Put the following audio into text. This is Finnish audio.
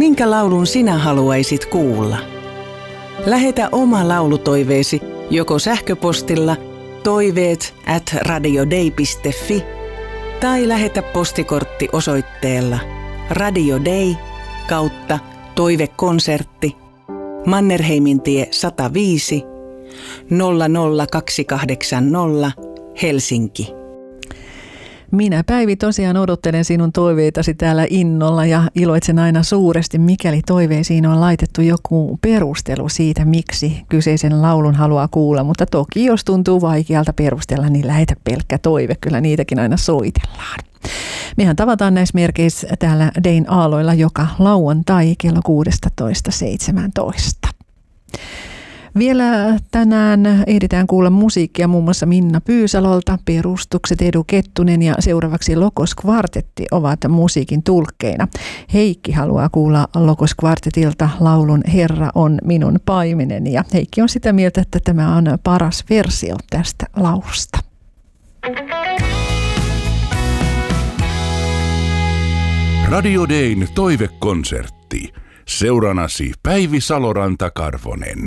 Minkä laulun sinä haluaisit kuulla? Lähetä oma laulutoiveesi joko sähköpostilla toiveet@radiodei.fi tai lähetä postikortti osoitteella Radio Day / Toivekonsertti Mannerheimintie 105 00280 Helsinki. Minä, Päivi, tosiaan odottelen sinun toiveitasi täällä innolla ja iloitsen aina suuresti, mikäli toiveisiin on laitettu joku perustelu siitä, miksi kyseisen laulun haluaa kuulla. Mutta toki, jos tuntuu vaikealta perustella, niin lähetä pelkkä toive. Kyllä niitäkin aina soitellaan. Mehän tavataan näissä merkeissä täällä Dein aaloilla joka lauantai kello 16:17. Vielä tänään ehditään kuulla musiikkia muun muassa Minna Pyysalolta, Perustukset Edu Kettunen ja seuraavaksi Lokos Kvartetti ovat musiikin tulkkeina. Heikki haluaa kuulla Lokos Kvartetilta laulun Herra on minun paimeneni ja Heikki on sitä mieltä, että tämä on paras versio tästä laulusta. Radio Dayn toivekonsertti. Seuranasi Päivi Saloranta-Karvonen.